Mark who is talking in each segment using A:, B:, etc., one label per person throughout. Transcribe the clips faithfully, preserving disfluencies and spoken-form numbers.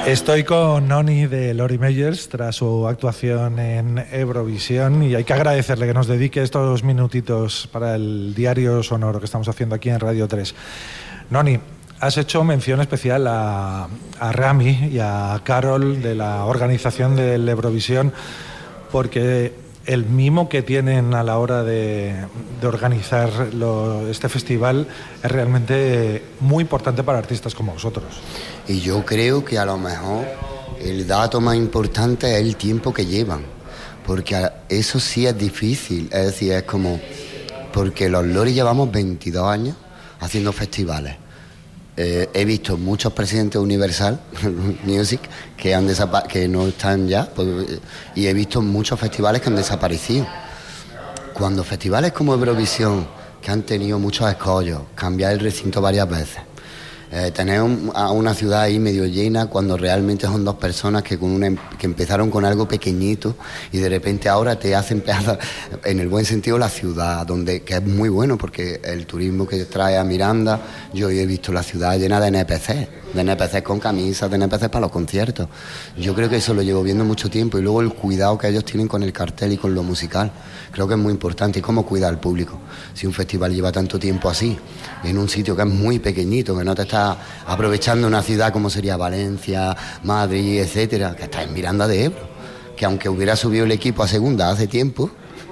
A: Estoy con Noni de Lori Meyers tras su actuación en Eurovisión y hay que agradecerle que nos dedique estos minutitos para el diario sonoro que estamos haciendo aquí en Radio tres. Noni, has hecho mención especial a, a Rami y a Carol de la organización del Eurovisión porque el mimo que tienen a la hora de, de organizar lo, este festival es realmente muy importante para artistas como vosotros.
B: Y yo creo que a lo mejor el dato más importante es el tiempo que llevan, porque eso sí es difícil, es decir, es como, porque los Lori llevamos veintidós años haciendo festivales. Eh, he visto muchos presidentes de Universal Music que, han desapa- que no están ya, pues, y he visto muchos festivales que han desaparecido. Cuando festivales como Eurovisión, que han tenido muchos escollos, cambiar el recinto varias veces, eh, tener un, a una ciudad ahí medio llena cuando realmente son dos personas que, con una, que empezaron con algo pequeñito y de repente ahora te hacen empezar, en el buen sentido, la ciudad, donde, que es muy bueno porque el turismo que trae a Miranda, yo he visto la ciudad llena de N P C, de N P C con camisas, de N P C para los conciertos. Yo creo que eso lo llevo viendo mucho tiempo y luego el cuidado que ellos tienen con el cartel y con lo musical, creo que es muy importante. Y cómo cuida al público. Si un festival lleva tanto tiempo así, en un sitio que es muy pequeñito, que no te está aprovechando una ciudad como sería Valencia, Madrid, etcétera, que está en Miranda de Ebro, que aunque hubiera subido el equipo a segunda hace tiempo,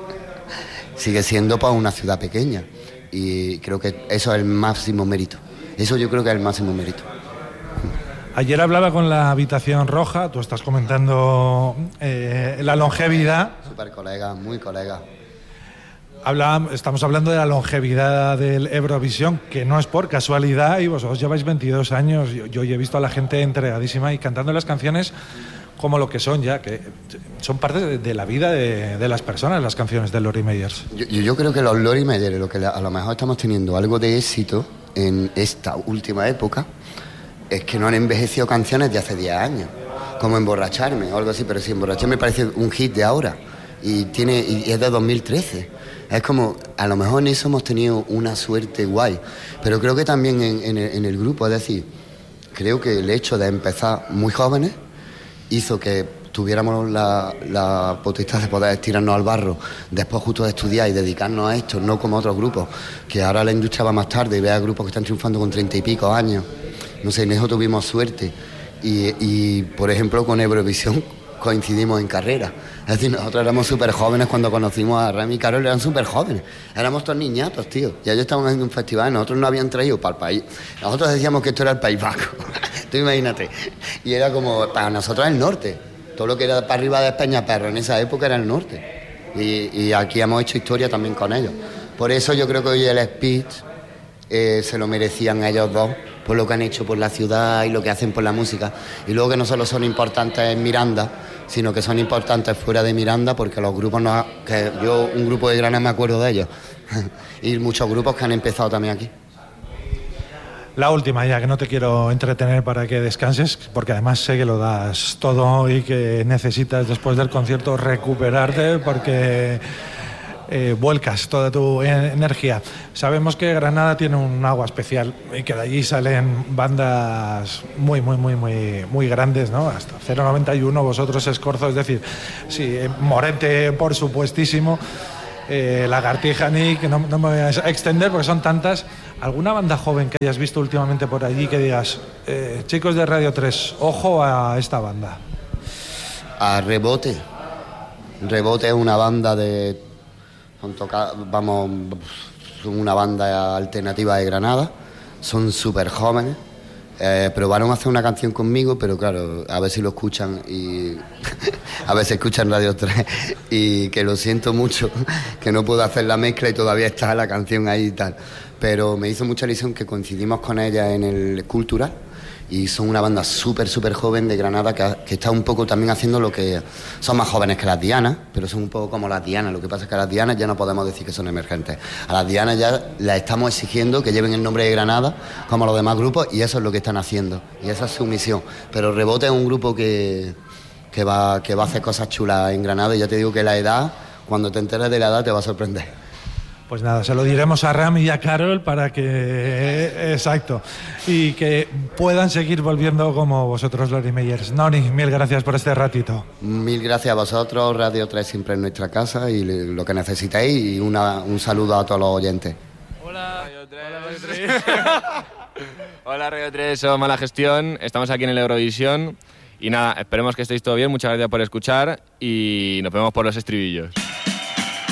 B: sigue siendo para una ciudad pequeña. Y creo que eso es el máximo mérito. Eso yo creo que es el máximo mérito.
A: Ayer hablaba con la Habitación Roja, tú estás comentando eh, la longevidad.
B: Súper colega, muy colega.
A: Habla, estamos hablando de la longevidad del Eurovisión, que no es por casualidad, y vosotros lleváis veintidós años. Yo, yo he visto a la gente entregadísima y cantando las canciones como lo que son ya, que son parte de, de la vida de, de las personas, las canciones de Lori Meyers.
B: Yo, yo creo que los Lori Meyers, lo que a lo mejor estamos teniendo algo de éxito en esta última época, es que no han envejecido canciones de hace diez años, como Emborracharme o algo así, pero si Emborracharme parece un hit de ahora y, tiene, y es de dos mil trece. Es como, a lo mejor en eso hemos tenido una suerte guay, pero creo que también en, en, el, en el grupo, es decir, creo que el hecho de empezar muy jóvenes hizo que tuviéramos la, la potestad de poder tirarnos al barro, después justo de estudiar y dedicarnos a esto, no como otros grupos, que ahora la industria va más tarde y ve a grupos que están triunfando con treinta y pico años. No sé, en eso tuvimos suerte. Y, y por ejemplo, con Eurovisión coincidimos en carrera. Es decir, nosotros éramos súper jóvenes cuando conocimos a Rami y Carol, eran súper jóvenes. Éramos todos niñatos, tío. Ya ellos estaban haciendo un festival, nosotros no habían traído para el país. Nosotros decíamos que esto era el País Vasco. Tú imagínate. Y era como, para nosotros el norte. Todo lo que era para arriba de Peñaperro en esa época era el norte. Y, y aquí hemos hecho historia también con ellos. Por eso yo creo que hoy el speech eh, se lo merecían ellos dos, por lo que han hecho por la ciudad y lo que hacen por la música. Y luego que no solo son importantes en Miranda, sino que son importantes fuera de Miranda, porque los grupos, no, que yo un grupo de Granada me acuerdo de ellos, y muchos grupos que han empezado también aquí.
A: La última ya, que no te quiero entretener para que descanses, porque además sé que lo das todo y que necesitas después del concierto recuperarte porque eh, vuelcas toda tu energía. Sabemos que Granada tiene un agua especial y que de allí salen bandas muy, muy, muy, muy, muy grandes, ¿no? Hasta cero noventa y uno, vosotros Escorzo, es decir, sí, Morente, por supuestísimo, eh, Lagartija, Nick, no, no me voy a extender porque son tantas. ¿Alguna banda joven que hayas visto últimamente por allí que digas, eh, chicos de Radio tres, ojo a esta banda?
B: A Rebote. Rebote es una banda de... Son toca, vamos, son una banda alternativa de Granada. Son súper jóvenes. Eh, probaron a hacer una canción conmigo, pero claro, a ver si lo escuchan y... a ver si escuchan Radio tres y que lo siento mucho, que no puedo hacer la mezcla y todavía está la canción ahí y tal. Pero me hizo mucha ilusión que coincidimos con ella en el Cultural y son una banda súper, súper joven de Granada que, que está un poco también haciendo lo que... Son más jóvenes que las Dianas, pero son un poco como las Dianas. Lo que pasa es que a las Dianas ya no podemos decir que son emergentes. A las Dianas ya las estamos exigiendo que lleven el nombre de Granada como los demás grupos y eso es lo que están haciendo. Y esa es su misión. Pero Rebote es un grupo que, que, va, que va a hacer cosas chulas en Granada y ya te digo que la edad, cuando te enteres de la edad te va a sorprender.
A: Pues nada, se lo diremos a Ram y a Carol para que... Exacto. Y que puedan seguir volviendo como vosotros, Lori Meyers. Noni, mil gracias por este ratito.
B: Mil gracias a vosotros, Radio tres siempre en nuestra casa y lo que necesitéis. Y una, un saludo a todos los oyentes.
C: Hola, Radio tres. Hola, Radio tres, somos Mala Gestión. Estamos aquí en el Eurovisión. Y nada, esperemos que estéis todo bien. Muchas gracias por escuchar y nos vemos por los estribillos.